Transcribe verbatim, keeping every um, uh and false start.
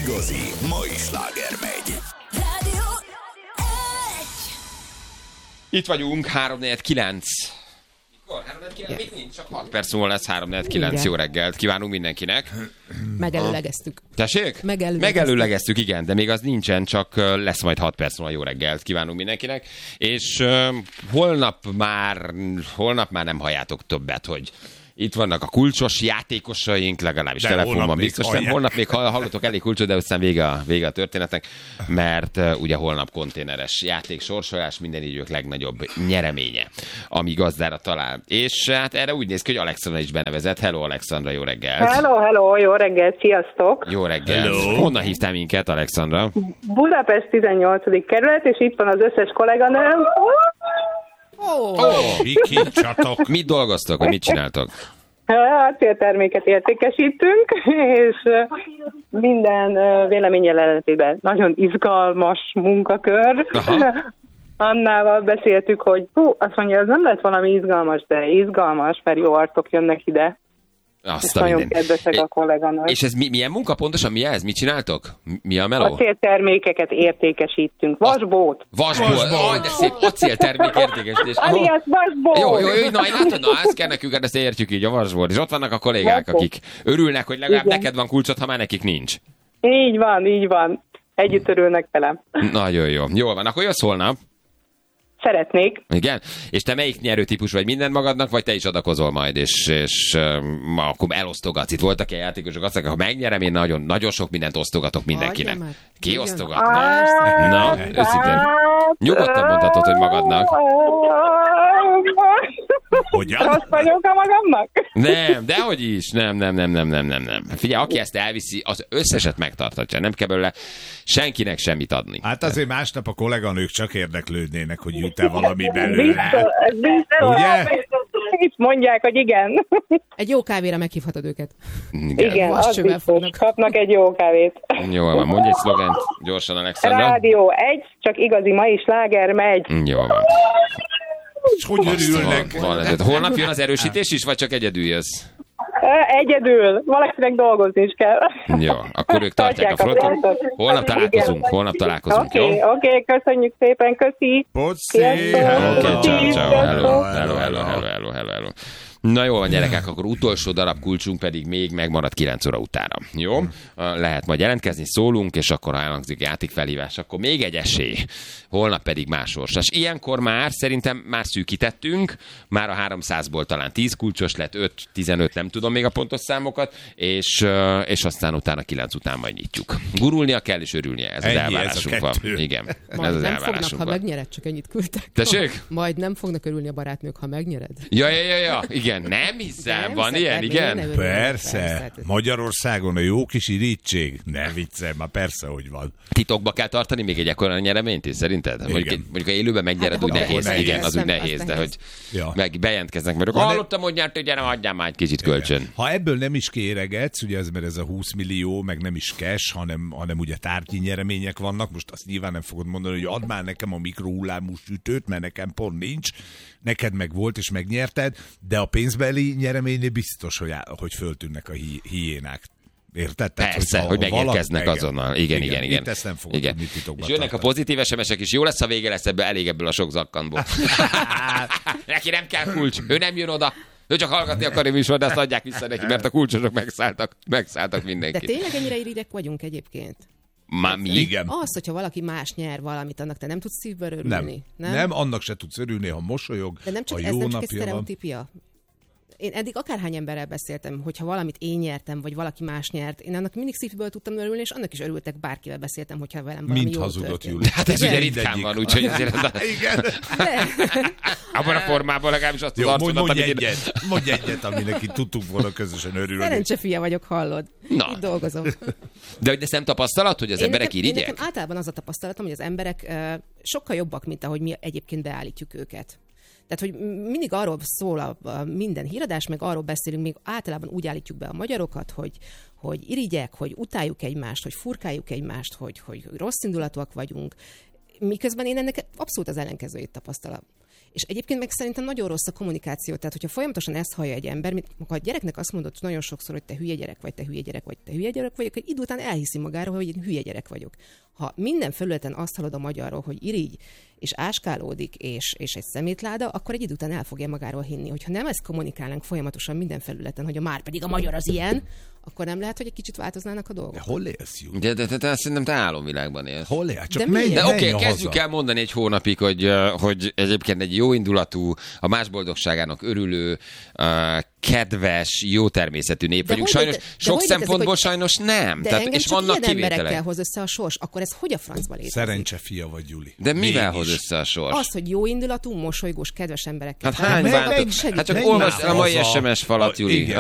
igazi mai sláger megy. Itt vagyunk, három negyven kilenc. Mikor? három negyven kilenc? Még nincs, csak hat perc múlva lesz három negyven kilenc. Jó reggelt kívánunk mindenkinek. Megelőlegeztük. Tessék? Megelőlegeztük. Megelőlegeztük, igen, de még az nincsen, csak lesz majd hat perc múlva. Jó reggelt kívánunk mindenkinek. És uh, holnap már, holnap már nem halljátok többet, hogy itt vannak a kulcsos játékosaink, legalábbis de telefonban biztos. Nem, holnap még hallotok elég kulcsot, de aztán vége a, vége a történetnek, mert uh, ugye holnap konténeres játék, sorsolás, minden idők legnagyobb nyereménye, ami gazdára talál. És hát erre úgy néz ki, hogy Alexandra is benevezett. Hello, Alexandra, jó reggelt! Hello, hello, jó reggelt, sziasztok! Jó reggelt! Hello. Honnan hívtál minket, Alexandra? Budapest tizennyolcadik kerület, és itt van az összes kolléganőm. Oh. Oh. Kicsatok. Mit dolgoztok, vagy mit csináltok? Acélterméket értékesítünk, és minden véleményjelenetében nagyon izgalmas munkakör. Aha. Annával beszéltük, hogy hú, azt mondja, ez nem lett valami izgalmas, de izgalmas, mert jó arcok jönnek ide. Azt a nagyon minden. kedvesek a kolléganők. És ez mi, milyen munka pontosan? Mi ez? Mit csináltok? Mi a meló? Acéltermékeket értékesítünk. Vasbót. Vasbót. Aj, de szép acéltermék értékesítés. Alias vasbót. Jó, jó, jó, na, látod, na, ezt kell nekünk, ezt értjük így, a vasbót. És ott vannak a kollégák, akik örülnek, hogy legalább igen, neked van kulcsot, ha már nekik nincs. Így van, így van. Együtt örülnek velem. Nagyon jó. Jól van, akkor jössz holnap. Szeretnék. Igen? És te melyik nyerőtípus vagy, mindent magadnak, vagy te is adakozol majd, és, és um, akkor elosztogatsz? Itt voltak ilyen játékosok, azt mondják, ha megnyerem, én nagyon, nagyon sok mindent osztogatok mindenkinek. Ki osztogatna? Na, őszintén. Nyugodtan mondhatod, hogy magadnak. Hogyan? Rossz vagyok a magamnak? Nem, dehogy is. Nem, nem, nem, nem, nem, nem, nem. Figyelj, aki ezt elviszi, az összeset megtartatja. Nem kell belőle senkinek semmit adni. Hát azért másnap a kolléganők csak érdeklődnének, hogy jut-e valami belőle. Biztos, biztos. Ugye? Itt mondják, hogy igen. Egy jó kávéra meghívhatod őket. Igen, igen az biztos. Fognak. Kapnak egy jó kávét. Jól van, mondj egy szlogent gyorsan, Alexandra. Rádió egy, csak igazi mai sláger megy. Jól van. És hogy örülnek? Van, van, holnap jön az erősítés is, vagy csak egyedül jössz? Egyedül. Valakinek dolgozni is kell. Jó, akkor ők tartják a frontot. Holnap találkozunk, holnap találkozunk, okay, jó? Oké, okay, köszönjük szépen, köszi. Poci, Oké, ciao, ciao, hello, hello, hello, hello, hello, hello, hello. Na jó van, gyerekek, akkor utolsó darab kulcsunk pedig még megmarad kilenc óra utána. Jó? Lehet majd jelentkezni, szólunk, és akkor ha elhangzik játékfelhívás, akkor még egy esély. Holnap pedig más sorsas. Ilyenkor már szerintem már szűkítettünk, már a háromszázból talán tíz kulcsos lett, öt, tizenöt, nem tudom még a pontos számokat, és, és aztán utána kilenc után majd nyitjuk. Gurulnia kell, és örülnie, ez ennyi, az elvárásunk van. Igen, majd ez az nem elvárásunk fognak, van. ha megnyered, csak ennyit küldtek. Tessék? Majd nem fognak örülni a barátnők, ha megnyered. Ja, ja, ja, ja. Igen, nem hiszem, nem van hiszem, ilyen, igen? nem Persze. persze. Magyarországon a jó kis irítség. Ne viccel, már persze, hogy van. Titokba kell tartani még egy ekkora nyereményt is, szerinted? Mondjuk, egy, mondjuk ha élőben megnyered, Hát, úgy ha nehéz, nehéz. igen, az úgy Nem, nehéz, az de nehéz. hogy Ja. meg bejelentkeznek, mert Ha hallottam, hogy nyert, hogy gyere, adjál már egy kicsit kölcsön. Ha ebből nem is kéregetsz, ugye ez, mert ez a húsz millió, meg nem is cash, hanem, hanem ugye tárgyi nyeremények vannak, most azt nyilván nem fogod mondani, hogy add már nekem a mikrohullámú sütőt, mert nekem pont nincs, neked meg volt és megnyerted, de a pénzbeli nyereménynél biztos, hogy, hogy föltűnnek a hi- hiénák. Érted? Persze, hogy, hogy megérkeznek valaki, azonnal. Igen, igen, igen. Itt ezt nem fogod igen. tudni titokba És jönnek tartani. a pozitív es em esek is. Jó lesz, a vége lesz ebből, elég ebből a sok zakkanból. Neki nem kell kulcs, ő nem jön oda. Ő csak hallgatni akarja műsor, de azt adják vissza neki, mert a kulcsosok megszálltak, megszálltak mindenkit. De tényleg ennyire irigyek vagyunk egyébként? Már mi? Igen. Az, hogyha valaki más nyer valamit, annak te nem tudsz szívből örülni. Nem. Nem, nem, annak se tudsz örülni, ha mosolyog, de nem csak, a ez jó nem csak egy napja van. sztereotípia. Én eddig akárhány emberrel beszéltem, hogyha valamit én nyertem, vagy valaki más nyert, én annak mindig szívből tudtam örülni, és annak is örültek, bárkivel beszéltem, hogyha velem valami Mint jó hazudott, történt. Júli. Hát ez Igen. ugye ritkán van, úgyhogy azért Igen. abban a formában legalábbis azt az Jó, mondj, arcodat, mondj amit én... egyet, mondj egyet, ami neki tudtunk volna közösen örülni. Szerencse fia vagyok, hallod. Na. Itt dolgozom. De hogy ez nem tapasztalat, hogy az Én emberek nekem, én irigyek? nekem általában az a tapasztalatom, hogy az emberek uh, sokkal jobbak, mint ahogy mi egyébként beállítjuk őket. Tehát, hogy mindig arról szól a, a minden híradás, meg arról beszélünk, még általában úgy állítjuk be a magyarokat, hogy, hogy irigyek, hogy utáljuk egymást, hogy furkáljuk egymást, hogy, hogy rossz indulatúak vagyunk, miközben én ennek abszolút az ellenkezőjét tapasztalom. És egyébként meg szerintem nagyon rossz a kommunikáció. Tehát, hogyha folyamatosan ezt hallja egy ember, mint ha a gyereknek azt mondod nagyon sokszor, hogy te hülye gyerek vagy, te hülye gyerek vagy, te hülye gyerek vagy, akkor idő után elhiszi magáról, hogy én hülye gyerek vagyok. Ha minden felületen azt hallod a magyarról, hogy irigy, és áskálódik, és, és egy szemétláda, akkor egy idő után el fogja magáról hinni. Hogyha nem ezt kommunikálnánk folyamatosan minden felületen, hogy a már pedig a magyar az ilyen, akkor nem lehet, hogy egy kicsit változnának a dolgok. De hol élsz, Júli? De, de, de, de szerintem te álomvilágban élsz. Hol élsz? Csak De menj, miért? De menj oké, okay, kezdjük haza. el mondani egy hónapig, hogy, hogy egyébként egy jó indulatú, a más boldogságának örülő, kedves, jó természetű nép De vagyunk. hogy Sajnos, léte- de sok hogy létezik, szempontból hogy- sajnos nem. De Tehát, engem és csak vannak ilyen emberekkel kivételek. hoz össze a sors, akkor ez hogy a francba létezik? Szerencse fia vagy, Júli. De mivel Mégis. hoz össze a sors? Az, hogy jó indulatú, mosolygós, kedves emberekkel. Hát hány Meg- változat? meg- segít. Hát csak menj olvasd már a mai haza. es em es falat, A- Júli. igen.